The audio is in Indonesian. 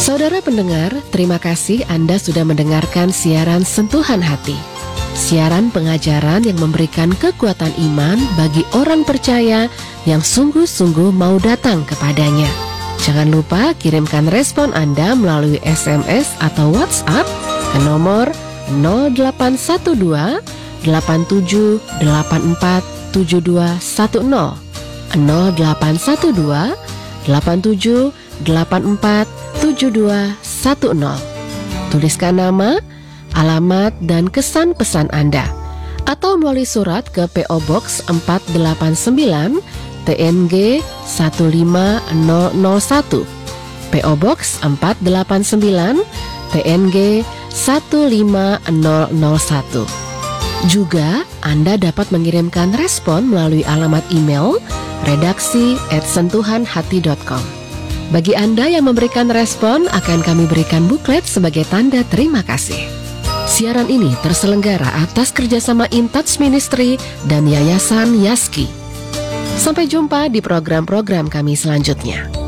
Saudara pendengar, terima kasih Anda sudah mendengarkan siaran Sentuhan Hati. Siaran pengajaran yang memberikan kekuatan iman bagi orang percaya yang sungguh-sungguh mau datang kepadanya. Jangan lupa kirimkan respon Anda melalui SMS atau WhatsApp ke nomor 0812 8784 7210 0812 8784 7210. Tuliskan nama, alamat, dan kesan pesan Anda, atau melalui surat ke PO Box 489 TNG 15001, PO Box 489 TNG 15001. Juga Anda dapat mengirimkan respon melalui alamat email redaksi@sentuhanhati.com. Bagi Anda yang memberikan respon, akan kami berikan buklet sebagai tanda terima kasih. Siaran ini terselenggara atas kerjasama InTouch Ministry dan Yayasan Yaski. Sampai jumpa di program-program kami selanjutnya.